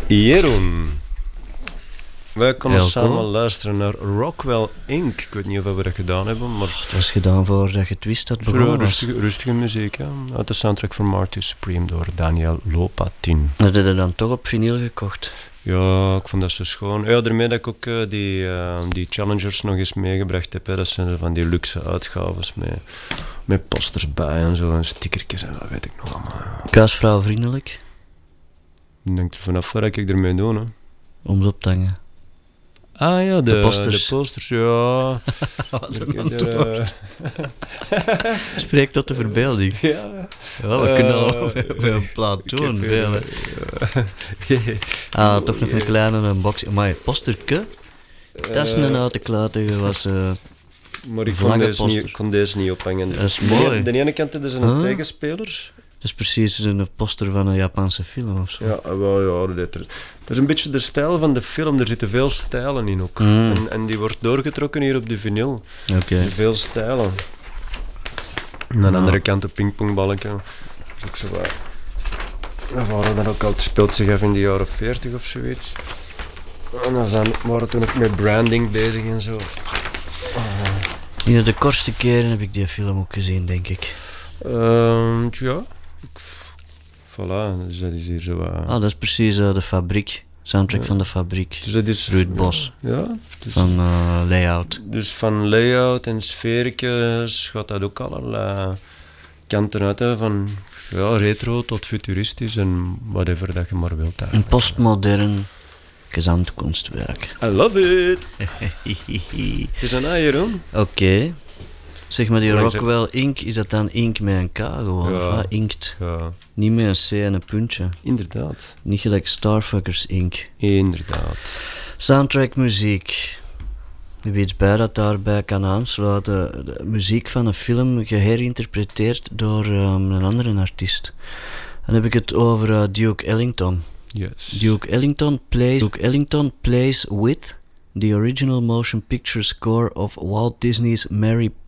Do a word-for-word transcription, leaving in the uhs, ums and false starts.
Jeroen. Wij konden Heel samen cool. luisteren naar Rockwell Incorporated. Ik weet niet of we dat gedaan hebben, maar... Het was gedaan voordat je het wist dat het begonnen was. Rustige, rustige muziek, ja. Uit de soundtrack van Marty Supreme door Daniel Lopatin. Had je dat dan toch op vinyl gekocht? Ja, ik vond dat zo schoon. Ja, daarmee dat ik ook uh, die, uh, die Challengers nog eens meegebracht heb. Hè. Dat zijn zo van die luxe uitgaves met, met posters bij en zo en stickertjes en dat weet ik nog allemaal. Ja. Kaasvrouw vriendelijk? Ik denk er vanaf wat ik ermee doe, hè. Om ze op te hangen. Ah ja, de, De posters. De posters, ja. Wat Ik een heb er, uh, Spreek tot de verbeelding. ja. Ja, we Uh, kunnen al veel een plaat Ik doen. heb Veel, weer, hè. uh, Ah, toch nog een kleine unboxing. Maar posterke, dat is een uit de kluitige was... Uh, Maar ik kon deze, niet, ik kon deze niet ophangen. Dat is De mooi. ene- De ene kant is een Huh? tegenspeler. dat is precies een poster van een Japanse film of zo. Ja, wel, ja dat, er, dat is een beetje de stijl van de film. Er zitten veel stijlen in ook. Mm. En, en die wordt doorgetrokken hier op de vinyl. Oké. Veel stijlen. En aan de Nou. andere kant een pingpongballetje. Dat is ook zo wat... We waren dan ook al, het speelt zich af in de jaren veertig of zoiets. En dan zijn, waren we toen ook met branding bezig en zo. Ja, de kortste keren heb ik die film ook gezien, denk ik. Ehm, ja. Ik, voilà, dus dat is hier zo wat... Ah, dat is precies uh, de fabriek. Soundtrack Ja. van de fabriek. Dus dat is... Ruud Bos. Ja, dus, Van uh, Layout. dus van layout en sferikjes gaat dat ook allerlei kanten uit, hè, van ja, retro tot futuristisch en whatever dat je maar wilt. Een eigenlijk. postmodern gezamtkunstwerk. I love it! Het is een A, Jeroen. Oké. Zeg maar, die Langs- Rockwell Ink, is dat dan Ink met een K gewoon? Ja. Of wat? Inkt. Ja, Niet met een C en een puntje. inderdaad. Niet gelijk Starfuckers Ink. Inderdaad. Soundtrack muziek. Wie iets bij dat daarbij kan aansluiten. De muziek van een film geherinterpreteerd door um, een andere artiest. Dan heb ik het over uh, Duke Ellington. Yes. Duke Ellington plays Duke Ellington plays with the original motion picture score of Walt Disney's Mary